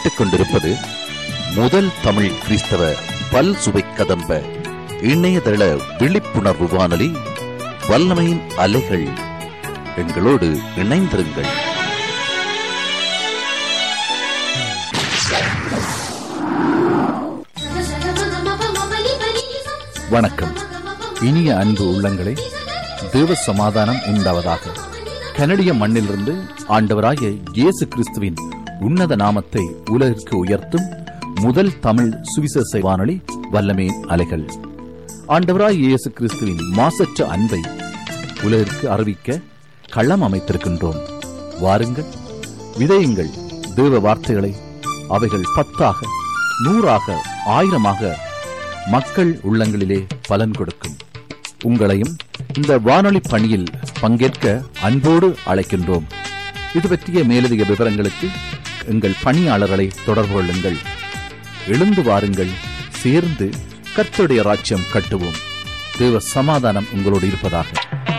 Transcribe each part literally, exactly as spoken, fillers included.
கேட்டுக்கொண்டிருப்பது முதல் தமிழ் கிறிஸ்தவ பல் சுவை கதம்ப இணையதள விழிப்புணர்வு வானொலி வல்லமையின் அலைகள். எங்களோடு இணைந்திருங்கள். வணக்கம். இனிய அன்பு உள்ளங்களே, தேவ சமாதானம் உண்டாவதாக. கனடிய மண்ணிலிருந்து ஆண்டவராகிய இயேசு கிறிஸ்துவின் உன்னத நாமத்தை உலகிற்கு உயர்த்தும் முதல் தமிழ் சுவிசேஷ வானொலி வல்லமே அலைகள். ஆண்டவராகிய இயேசு கிறிஸ்துவின் மாசற்ற அன்பை உலகிற்கு அறிவிக்க களம் அமைத்திருக்கின்றோம். வாருங்கள், விதையுங்கள் தேவ வார்த்தைகளை. அவைகள் பத்தாக, நூறாக, ஆயிரமாக மக்கள் உள்ளங்களிலே பலன் கொடுக்கும். உங்களையும் இந்த வானொலி பணியில் பங்கேற்க அன்போடு அழைக்கின்றோம். இது பற்றிய மேலதிக விவரங்களுக்கு எங்கள் பணியாளர்களை தொடர்பு கொள்ளுங்கள். எழுந்து வாருங்கள், சேர்ந்து கர்த்தருடைய ராஜ்யம் கட்டுவோம். தேவ சமாதானம் உங்களோடு இருப்பதாக.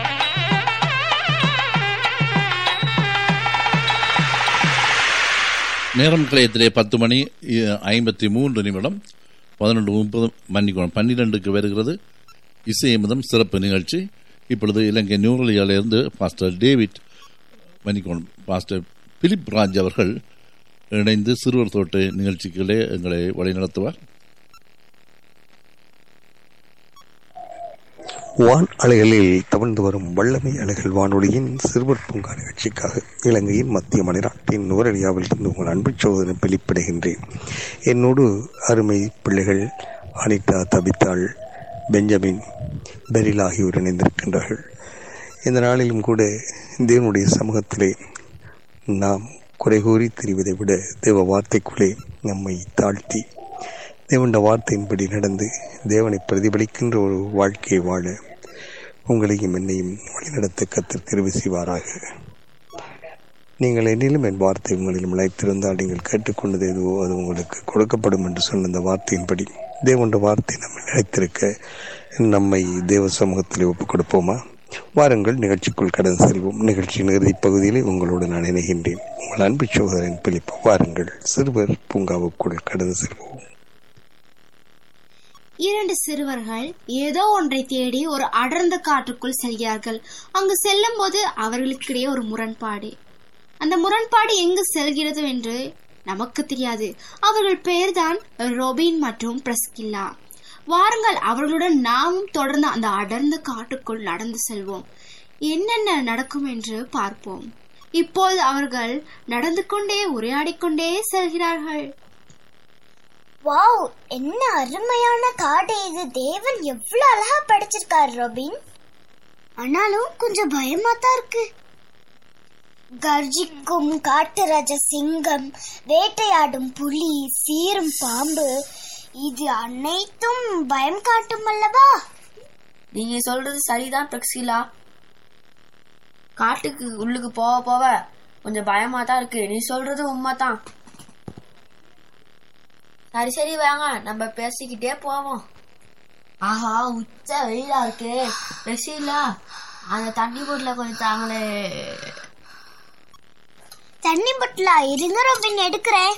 நேரம் கிளையத்திலே பத்து மணி ஐம்பத்தி மூன்று நிமிடம் பதினொன்று முப்பது மன்னிக்கணும் பன்னிரெண்டுக்கு வருகிறது இசையமுதம் சிறப்பு நிகழ்ச்சி. இப்பொழுது இலங்கை நியூரலியாவிலிருந்து பாஸ்டர் டேவிட் மன்னிக்கணும் பாஸ்டர் பிலிப் ராஜ் அவர்கள் இணைந்து சிறுவர் தோட்ட நிகழ்ச்சிகளே எங்களை வழிநடத்துவார். வான் அலைகளில் தவழ்ந்து வரும் வல்லமை அலைகள் வானொலியின் சிறுவர் பூங்கா நிகழ்ச்சிக்காக இலங்கையின் மத்திய மலைநாட்டின் நுவரெலியாவில் இருந்து உங்கள் அன்பு சோதனை வெளிப்படுகின்றேன். என்னோடு அருமை பிள்ளைகள் அனிதா, தபித்தாள், பெஞ்சமின், பெரில் ஆகியோர் இணைந்திருக்கின்றார்கள். இந்த நாளிலும் கூட தேவனுடைய சமூகத்திலே நாம் குறைகூறி தெரிவதை விட தேவ வார்த்தைக்குள்ளே நம்மை தாழ்த்தி தேவனுடைய வார்த்தையின்படி நடந்து தேவனை பிரதிபலிக்கின்ற ஒரு வாழ்க்கையை வாழ உங்களையும் என்னையும் வழிநடத்த கர்த்தர் கிருபை செய்வாராக. நீங்கள் என்னிலும் என் வார்த்தை உங்களிலும் இழைத்திருந்தால் நீங்கள் கேட்டுக்கொண்டது எதுவோ அது உங்களுக்கு கொடுக்கப்படும் என்று சொன்ன அந்த வார்த்தையின்படி தேவனுடைய வார்த்தை நம்ம நிலைத்திருக்க நம்மை தேவ சமூகத்திலே ஒப்புக் கொடுப்போமா? வாருங்கள், நிகழ்ச்சிக்குள் கடந்து செல்வோம். நிகழ்ச்சியின் இறுதி பகுதியிலே உங்களோடு நான் இணைகின்றேன். உங்கள் அன்பு சகோதரன் பிலிப். வாருங்கள், சிறுவர் பூங்காவுக்குள் கடந்து செல்வோம். இரண்டு சிறுவர்கள் ஏதோ ஒன்றை தேடி ஒரு அடர்ந்த காற்றுக்குள் செல்கிறார்கள். அங்கு செல்லும் போது அவர்களுக்கிடையே ஒரு முரண்பாடு. அந்த முரண்பாடு எங்கு செல்கிறது என்று நமக்கு தெரியாது. அவர்கள் பெயர்தான் ரொபின் மற்றும் பிரஸ்கில்லா. வாருங்கள், அவர்களுடன் நாமும் தொடர்ந்து அந்த அடர்ந்த காட்டுக்குள் நடந்து செல்வோம். என்னென்ன நடக்கும் என்று பார்ப்போம். இப்போது அவர்கள் நடந்து கொண்டே உரையாடிக்கொண்டே செல்கிறார்கள். வாவ், என்ன அருமையான காடு இது! தேவன் எவ்வளவு அழகா படைச்சிருக்காரு ரொபின். ஆனாலும் கொஞ்சம் பயமா தான் இருக்கு. கர்ஜிக்கும் காட்டுராஜ சிங்கம், வேட்டையாடும் புலி, சீரும் பாம்பு, இது அனைத்தும் பயம் காட்டும் அல்லவா? நீங்க சொல்றது சரிதான் பிரக்சிலா. காட்டுக்கு உள்ளுக்கு போக போக கொஞ்சம் பயமா தான் இருக்கு. நீ சொல்றது உண்மைதான். சரி சரி வாங்க, நம்ம பேசிக்கிட்டே போவோம். ஆஹா, உச்ச வெயிலா இருக்கு. பிரக்சிலா, அந்த தண்ணி போட்டுல கொஞ்சம் தாங்களே. தண்ணி பொட்டலா? இருங்க ரொபின், எடுக்கிறேன்.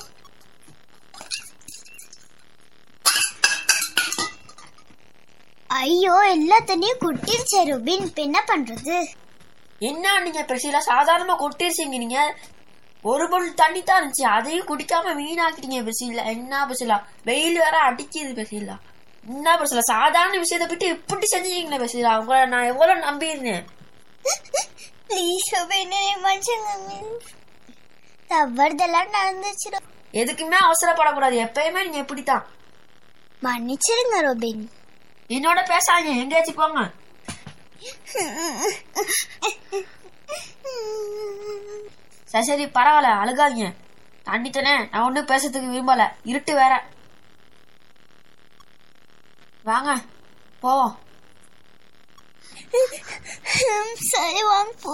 ஐயோ, எல்லா தண்ணியும் கொட்டிருச்சே ரொபின், இப்ப என்ன பண்றது? என்ன நீங்க பிரக்சிலா சாதாரணமா கொட்டிருச்சீங்க. நீங்க ஒரு பொருள் தண்ணி தான் இருந்துச்சு, அதையும் குடிக்காம வீணாக்கிட்டீங்க பிரக்சிலா. என்ன பிரக்சிலா, வெயில் வேற அடிக்குது பிரக்சிலா. என்ன பிரக்சிலா, சாதாரண விஷயத்தை பற்றி இப்படி செஞ்சீங்களே பிரக்சிலா. உங்களை நான் எவ்வளவு நம்பியிருந்தேன். தவறுதெல்லாம் நடந்துச்சு. எதுக்குமே அவசரப்படக்கூடாது. எப்பயுமே நீங்க எப்படித்தான். மன்னிச்சிருங்க ரொபின். என்னோட பேசாங்க, எங்கேயாச்சும் போங்க. சரி சரி பரவாயில்ல, அழுகாதீங்க. தண்ணி தானே, நான் ஒன்னும் பேசுறதுக்கு விரும்பல. இருட்டு வேற. வாங்க போவோம். சரி வாங்க போ.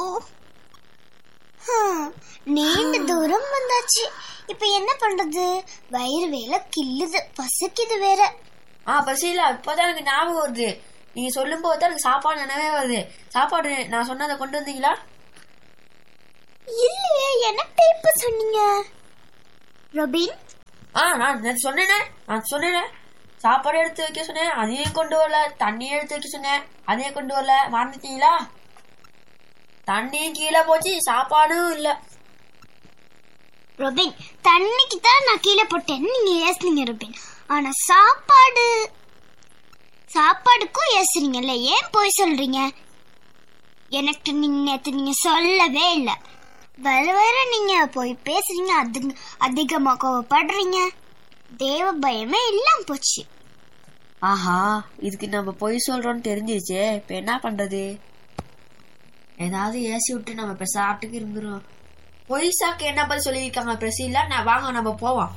நீண்ட தூரம் வந்தாச்சு. இப்ப என்ன பண்றது? வயிறு வேலை கில்லுது, பசிக்குது வேற. ஆ பசியில இப்பதான் எனக்கு ஞாபகம் வருது. நீங்க சொல்லும் போதுதான் எனக்கு சாப்பாடு நினைவே வருது. சாப்பாடு நான் சொன்னதை கொண்டு வந்தீங்களா? இல்லையே, என்ன பேப்பர் சொன்னீங்க? ரொபின், ஆ நான் நேத்து சொன்னேனே நான் சொன்னேனே சாப்பாடு எடுத்து வைக்க சொன்னேன், அதையும் கொண்டு வரல. தண்ணி எடுத்து வைக்க சொன்னேன், அதையும் கொண்டு வரல. மறந்துட்டீங்களா? தண்ணியும் கீழே போச்சு, சாப்பாடும் இல்ல. ரொபின், தண்ணிக்கு தான் நான் கீழே போட்டேன்னு நீங்க ஏசுனீங்க ரொபின். ஆனா சாப்பாடு சாப்பாடுக்கும் ஏசுறீங்கல்ல, ஏன் போய் சொல்றீங்க? எனக்கு நீங்க நேத்து நீங்க சொல்லவே இல்ல. வர வர நீங்க போய் பேசுறீங்க, அது அதிகமா கோவப்படுறீங்க. தேவ பயமே இல்லாம போச்சு. ஆஹா, இதுக்கு நம்ம பொய் சொல்றோம்னு தெரிஞ்சிருச்சே, இப்ப என்ன பண்றது? ஏதாவது ஏசி விட்டு நம்ம இப்ப சாப்பிட்டுக்கு இருந்துரும். பொய் சாக்கு என்ன பதில் சொல்லியிருக்காங்க பிரசிலா? நான் வாங்க நம்ம போவோம்.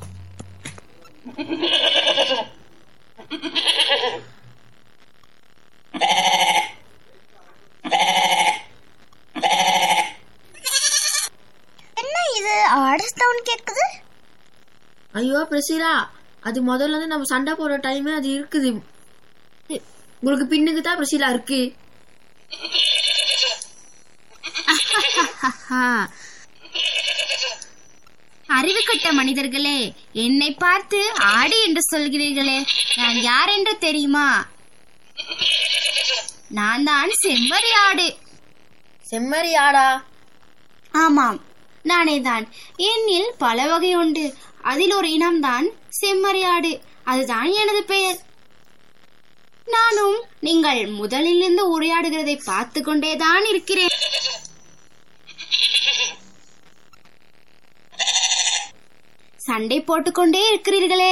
என்ன இது ஆர்டர் சவுண்ட் கேக்குது? ஐயோ பிரசிலா, அது முதல்ல இருந்து நம்ம சண்டை போடுற டைம் அது இருக்குது. உங்களுக்கு பின்னுக்கு தான் பிரசிலா இருக்கு. அறிவு கட்ட மனிதர்களே, என்னை பார்த்து ஆடு என்று சொல்கிறீர்களே, நான் யார் என்று தெரியுமா? நான் தான் செம்மறி ஆடு. செம்மறி ஆடா? ஆமாம், நானே தான். என்னில் பல வகை உண்டு, அதில் ஒரு இனம்தான் செம்மறி ஆடு. அதுதான் எனது பெயர். நானும் நீங்கள் முதலிலிருந்து உரையாடுகிறதை பார்த்து கொண்டேதான் இருக்கிறேன். சண்டை போட்டுக்கொண்டே இருக்கிறீர்களே.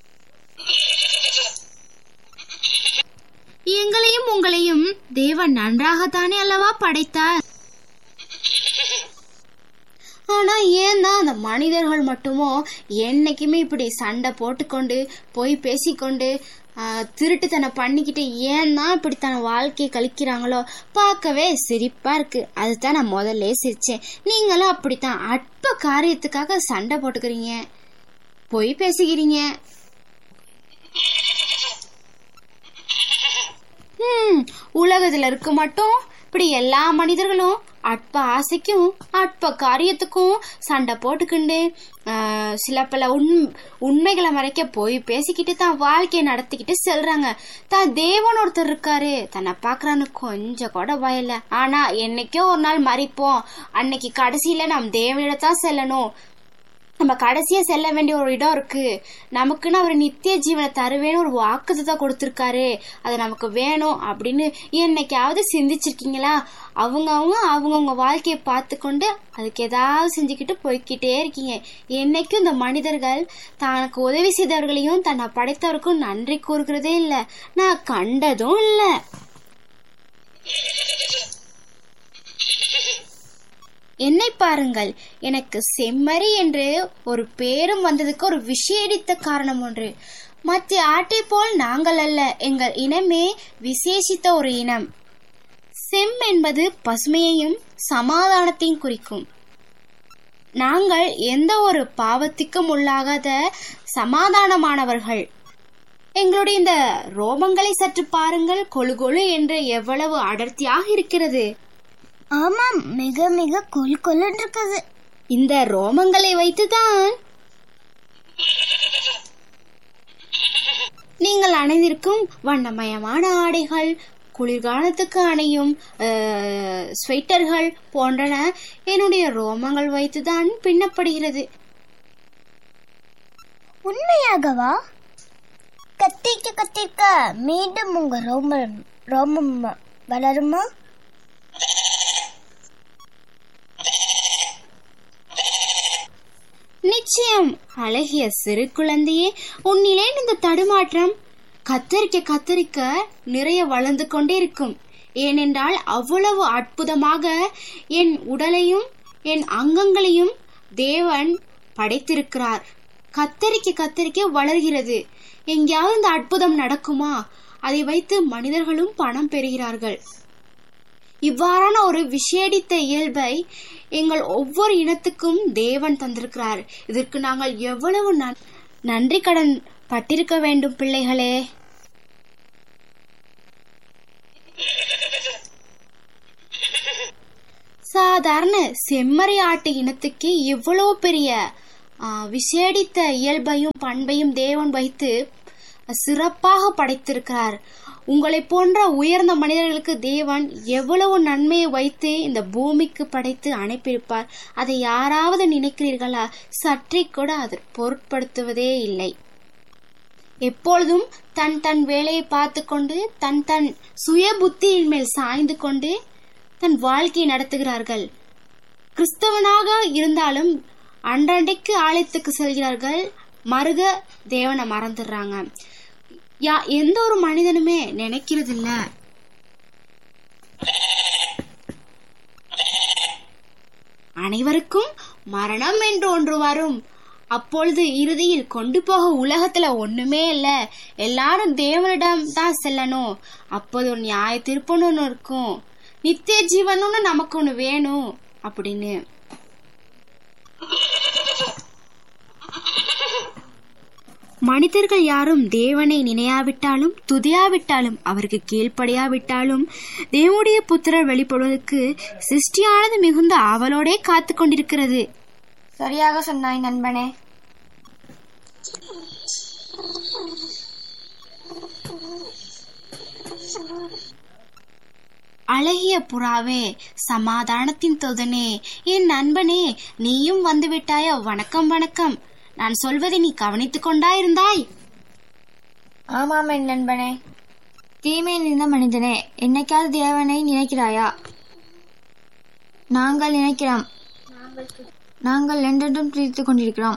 எங்களையும் உங்களையும் தேவன் நன்றாகத்தானே அல்லவா படைத்தார். ஆனா ஏன் தான் அந்த மனிதர்கள் மட்டுமோ என்னைக்குமே இப்படி சண்டை போட்டுக்கொண்டு போய் பேசிக்கொண்டு திருட்டுத்தனை பண்ணிக்கிட்டு ஏன் தான் இப்படி தன் வாழ்க்கையை கழிக்கிறாங்களோ பார்க்கவே சிரிப்பா இருக்கு. அதுதான் நான் முதல்ல சிரிச்சேன். நீங்களும் அப்படித்தான் அற்ப காரியத்துக்காக சண்டை போட்டுக்கிறீங்க, போய் பேசிக்கிறீங்க. ஹம் உலகத்துல இருக்க மட்டும் இப்படி எல்லா மனிதர்களும் அற்ப ஆசைக்கும் அற்ப காரியத்துக்கும் சண்டை போட்டுக்கிண்டு சில பல உண் உண்மைகளை மறைக்க போய் பேசிக்கிட்டு தான் வாழ்க்கையை நடத்திக்கிட்டு செல்றாங்க. தான் தேவன் ஒருத்தர் இருக்காரு, தன்னை பாக்குறான்னு கொஞ்சம் கூட பயல. ஆனா என்னைக்கோ ஒரு நாள் மறிப்போம், அன்னைக்கு கடைசியில நாம் தேவனிடத்தான் செல்லணும். நம்ம கடைசியா செல்ல வேண்டிய ஒரு இடம் இருக்கு. நமக்குன்னு அவர் நித்திய ஜீவனை தருவேன்னு ஒரு வாக்குதான் கொடுத்திருக்காரு, அது நமக்கு வேணும் அப்படின்னு என்னைக்காவது சிந்திச்சிருக்கீங்களா? அவங்க அவங்க அவங்கவுங்க வாழ்க்கையை பார்த்து கொண்டு அதுக்கு ஏதாவது செஞ்சுக்கிட்டு போய்கிட்டே இருக்கீங்க. என்னைக்கும் இந்த மனிதர்கள் தனக்கு உதவி செய்தவர்களையும் தன்னை படைத்தவருக்கும் நன்றி கூறுகிறதே இல்லை, நான் கண்டதும் இல்லை. என்னை பாருங்கள், எனக்கு செம்மறி என்று ஒரு பேரும் வந்ததுக்கு ஒரு விசேடித்த காரணம் ஒன்று. மற்ற ஆட்டை போல் நாங்கள் அல்ல, எங்கள் இனமே விசேஷித்த ஒரு இனம். செம் என்பது பசுமையையும் சமாதானத்தையும் குறிக்கும். நாங்கள் எந்த ஒரு பாவத்திற்கும் உள்ளாகாத சமாதானமானவர்கள். எங்களுடைய இந்த ரோமங்களை சற்று பாருங்கள், கொழு கொழு என்று எவ்வளவு அடர்த்தியாக இருக்கிறது. ஆமாம், மிக மிக கொல் கொல்லுன்னு இருக்குது. இந்த ரோமங்களை வைத்துதான் நீங்கள் அணிந்திருக்கும் வண்ணமயமான ஆடைகள், குளிர்காலத்துக்கு அணியும் ஸ்வெட்டர்கள் போன்றன என்னுடைய ரோமங்கள் வைத்துதான் பின்னப்படுகிறது. உண்மையாகவா? கத்திக்க கத்திக்க மீண்டும் உங்க ரோமம் ரோமம் வளருமா? நிச்சயம். அழகிய சிறு குழந்தையே, உன்னிலே இந்த தடுமாற்றம் கத்தரிக்க கத்தரிக்க நிறைய வளர்ந்து கொண்டே இருக்கும். ஏனென்றால் அவ்வளவு அற்புதமாக என் உடலையும் என் அங்கங்களையும் தேவன் படைத்திருக்கிறார். கத்தரிக்க கத்தரிக்க வளர்கிறது. எங்கேயாவது இந்த அற்புதம் நடக்குமா? அதை வைத்து மனிதர்களும் பணம் பெறுகிறார்கள். இவ்வாறான ஒரு விசேடித்த இயல்பை எங்கள் ஒவ்வொரு இனத்துக்கும் தேவன் தந்திருக்கிறார். இதற்கு நாங்கள் எவ்வளவு நன்றி கடன் பட்டிருக்க வேண்டும் பிள்ளைகளே. சாதாரண செம்மறி ஆட்டு இனத்துக்கு இவ்வளவு பெரிய ஆஹ், விசேடித்த இயல்பையும் பண்பையும் தேவன் வைத்து சிறப்பாக படைத்திருக்கிறார். உங்களை போன்ற உயர்ந்த மனிதர்களுக்கு தேவன் எவ்வளவு நன்மையை வைத்து இந்த பூமிக்கு படைத்து அனுப்பியிருப்பார். அதை யாராவது நினைக்கிறீர்களா? சற்றே கூட அதை பொருட்படுத்துவதே இல்லை. எப்பொழுதும் தன் தன் வேலையை பார்த்து கொண்டு தன் தன் சுய புத்தியின் மேல் சாய்ந்து கொண்டு தன் வாழ்க்கையை நடத்துகிறார்கள். கிறிஸ்தவனாக இருந்தாலும் அன்றன்றைக்கு ஆலயத்துக்கு செல்கிறார்கள், மருக தேவனை மறந்துடுறாங்க. யா எந்த ஒரு மனிதனுமே நினைக்கிறது இல்ல அனைவருக்கும் மரணம் என்று ஒன்று வரும். அப்பொழுது இறுதியில் கொண்டு போக உலகத்துல ஒண்ணுமே இல்ல, எல்லாரும் தேவனிடம் தான் செல்லணும். அப்போது ஒரு நியாய தீர்ப்புன்னு ஒண்ணு இருக்கும், நித்திய ஜீவனும்னு நமக்கு ஒண்ணு வேணும் அப்படின்னு. மனிதர்கள் யாரும் தேவனை நினையாவிட்டாலும் துதியாவிட்டாலும் அவருக்கு கீழ்ப்படியாவிட்டாலும் தேவனுடைய புத்திரர் வெளிப்படுவதற்கு சிருஷ்டியானது மிகுந்த ஆவலோடே காத்து கொண்டிருக்கிறது. சரியாக சொன்னாய் நண்பனே. அழகிய புறாவே, சமாதானத்தின் தோதனே, என் நண்பனே, நீயும் வந்து விட்டாயோ? வணக்கம் வணக்கம். நான் சொல்வதை நீ கவனித்துக் கொண்டாயிருந்தாய்? ஆமாம் என் நண்பனே. தீமை நிறைந்த மனிதனே, என்னைக்காவது தேவனை நினைக்கிறாயா? நாங்கள் நினைக்கிறோம். நாங்கள் என்றென்றும் துதித்துக் கொண்டிருக்கிறோம்.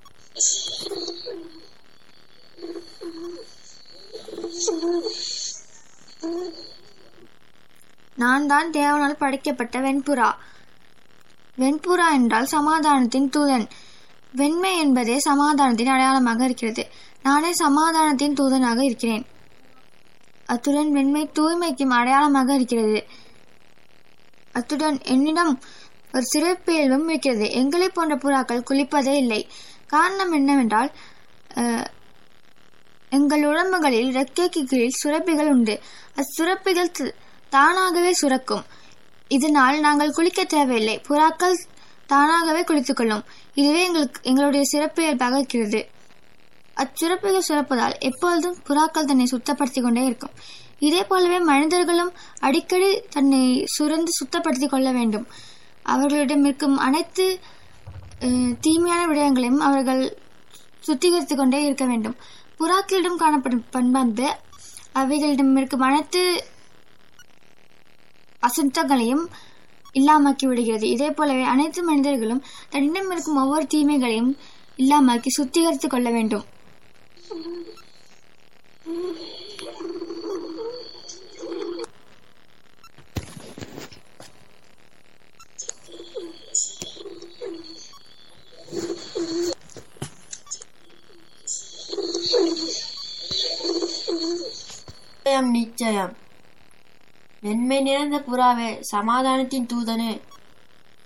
நான் தான் தேவனால் படைக்கப்பட்ட வெண்புறா. வெண்புறா என்றால் சமாதானத்தின் தூதன். வெண்மை என்பதே சமாதானத்தின் அடையாளமாக இருக்கிறது. நானே சமாதானத்தின் தூதனாக இருக்கிறேன். அத்துடன் வெண்மை தூய்மைக்கும் அடையாளமாக இருக்கிறது. அத்துடன் என்னிடம் ஒரு சிறப்பியல்பும் இருக்கிறது. எங்களை போன்ற புறாக்கள் குளிப்பதே இல்லை. காரணம் என்னவென்றால், எங்கள் உடம்புகளில் இறக்கைக்கு கீழ் சுரப்பிகள் உண்டு. அச்சுரப்பிகள் தானாகவே சுரக்கும். இதனால் நாங்கள் குளிக்க தேவையில்லை. புறாக்கள் தானாகவே குளித்துக் கொள்ளும். இதுவே எங்களுக்கு எங்களுடைய சிறப்பியல்பாக இருக்கிறது. அச்சுரப்பிகள் சுரப்பதால் எப்பொழுதும் புறாக்கள் தன்னை சுத்தப்படுத்திக் கொண்டே இருக்கும். இதே போலவே மனிதர்களும் அடிக்கடி தன்னை சுரந்து சுத்தப்படுத்திக் கொள்ள வேண்டும். அவர்களிடம் இருக்கும் அனைத்து தீமையான விடயங்களையும் அவர்கள் சுத்திகரித்துக் கொண்டே இருக்க வேண்டும். புறாக்களிடம் காணப்படும் பண்பானது அவைகளிடம் இருக்கும் அனைத்து அசுத்தங்களையும் இல்லாமக்கி விடுகிறது. இதே போலவே அனைத்து மனிதர்களும் தன்னிடம் இருக்கும் ஒவ்வொரு தீமைகளையும் இல்லாமக்கி சுத்திகரித்துக் கொள்ள வேண்டும். நிச்சயம். வெண்மை நிறைந்த புறாவே, சமாதானத்தின் தூதனே,